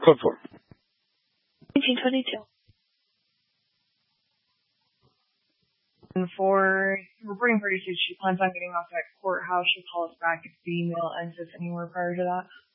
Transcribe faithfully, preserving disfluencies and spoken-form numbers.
Code for. nineteen twenty-two. And for reporting purposes, she plans on getting off at courthouse. She'll call us back if the email ends us anywhere prior to that.